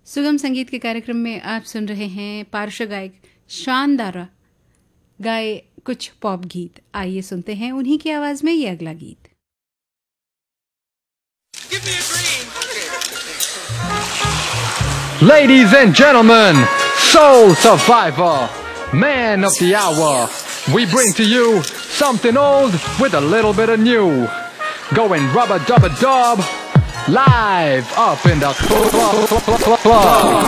सुगम संगीत के कार्यक्रम में आप सुन रहे हैं पार्श्व गायक शानदारा गाए कुछ पॉप गीत। आइए सुनते हैं उन्हीं की आवाज में ये अगला गीत। Ladies and gentlemen, soul survivor, man of the hour, we bring to you something old with a little bit of new. Going rubber-dubber-dub, live up in the club.